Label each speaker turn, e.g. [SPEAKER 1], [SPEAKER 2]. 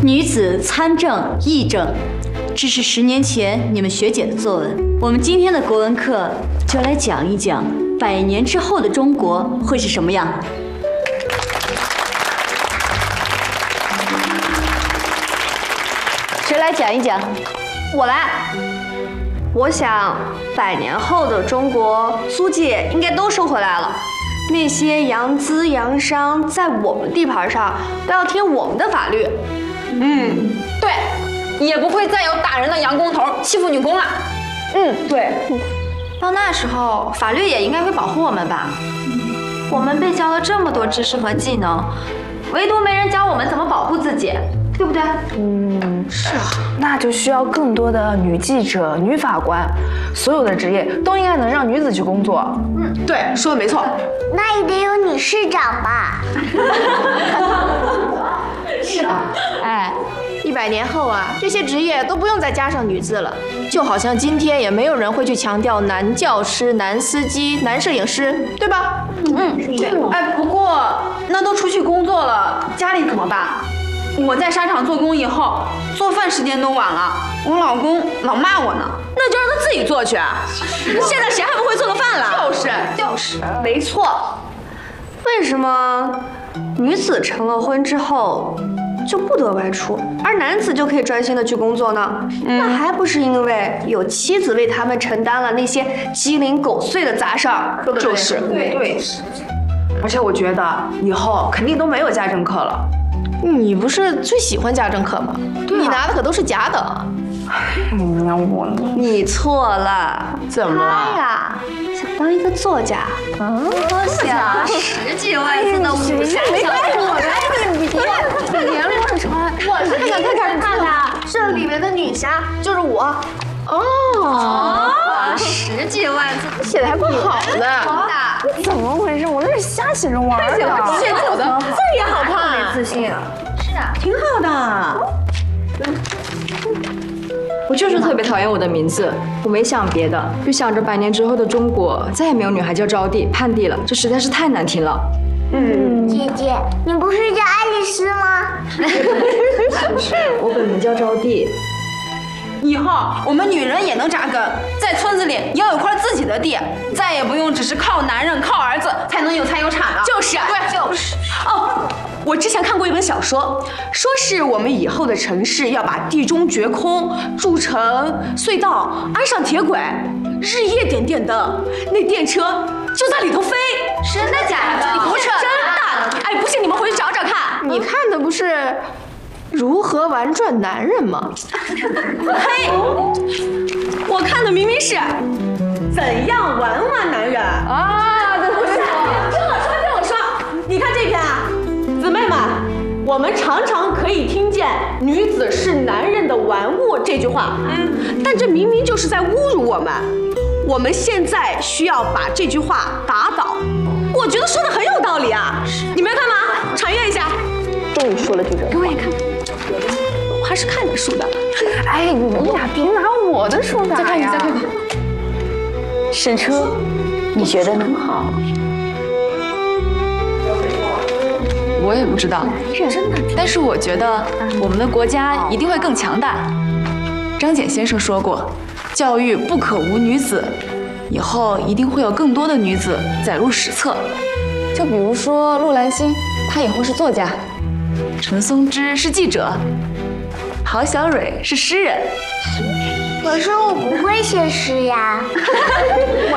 [SPEAKER 1] 女子参政议政，这是10年前你们学姐的作文。我们今天的国文课就来讲一讲100年之后的中国会是什么样。谁来讲一讲？
[SPEAKER 2] 我来。我想100年后的中国，租界应该都收回来了。那些洋资洋商在我们地盘上都要听我们的法律。
[SPEAKER 3] 对，也不会再有打人的洋工头欺负女工了。
[SPEAKER 2] 对。到那时候，法律也应该会保护我们吧？我们被教了这么多知识和技能，唯独没人教我们怎么保护自己，对不对？
[SPEAKER 4] 是啊，那就需要更多的女记者、女法官，所有的职业都应该能让女子去工作。
[SPEAKER 3] 对，说的没错。
[SPEAKER 5] 那也得有女市长吧？
[SPEAKER 2] 是啊，哎，100年后啊，这些职业都不用再加上女字了，就好像今天也没有人会去强调男教师、男司机、男摄影师，对吧？
[SPEAKER 3] 对。哎，不过那都出去工作了，家里怎么办？我在沙场做工以后，做饭时间都晚了，我老公老骂我呢，那就让他自己做去。现在谁还不会做个饭了？就是，
[SPEAKER 2] 没错。为什么女子成了婚之后就不得外出，而男子就可以专心的去工作呢？那还不是因为有妻子为他们承担了那些鸡零狗碎的杂事儿？
[SPEAKER 3] 就是，对。而且我觉得以后肯定都没有家政课了。
[SPEAKER 2] 你不是最喜欢家政课吗？
[SPEAKER 3] 对啊，
[SPEAKER 2] 你拿的可都是甲等。你错了。
[SPEAKER 3] 怎么了？
[SPEAKER 2] 他呀，想当一个作家。我想10几万字的武侠小说。
[SPEAKER 4] 别乱传！
[SPEAKER 2] 我是看的，这里面的女侠就是我。10几万字，
[SPEAKER 4] 写的还不好呢。怎么回事？我这是瞎写着玩的。
[SPEAKER 3] 写狗的，
[SPEAKER 2] 这也好看，没自信啊。是啊，
[SPEAKER 3] 挺好的。我就是特别讨厌我的名字，我没想别的，就想着100年之后的中国再也没有女孩叫招娣、盼娣了，这实在是太难听了。
[SPEAKER 5] 姐姐，你不是叫爱丽丝吗？
[SPEAKER 3] 我本名叫招娣。以后我们女人也能扎根，在村子里要有块自己的地，再也不用只是靠男人、靠儿子才能有财有产了。就是，对，就是。哦，我之前看过一本小说，说是我们以后的城市要把地中掘空，筑成隧道，安上铁轨，日夜点电灯，那电车就在里头飞。
[SPEAKER 2] 真的假的？
[SPEAKER 3] 你胡扯！真的。哎，不信你们回去找找看。
[SPEAKER 2] 你看的不是如何玩转男人吗？
[SPEAKER 3] 嘿，我看的明明是怎样玩玩男人啊！不是，听我说，你看这篇啊，姊妹们，我们常常可以听见“女子是男人的玩物”这句话，但这明明就是在侮辱我们。我们现在需要把这句话打倒。我觉得说的很有道理啊，你们要看吗？传阅一下。
[SPEAKER 4] 终于说了这个，
[SPEAKER 3] 给我也看。我还是看点书的。
[SPEAKER 4] 哎，你俩别拿我的书打呀！
[SPEAKER 3] 再看一下，再看一下。
[SPEAKER 4] 沈车，你觉得呢？
[SPEAKER 3] 很好。我也不知道，但是我觉得我们的国家一定会更强大。张謇先生说过，教育不可无女子，以后一定会有更多的女子载入史册。就比如说陆兰心，她以后是作家；陈松芝是记者；郝小蕊是诗人。
[SPEAKER 5] 可是我不会写诗呀。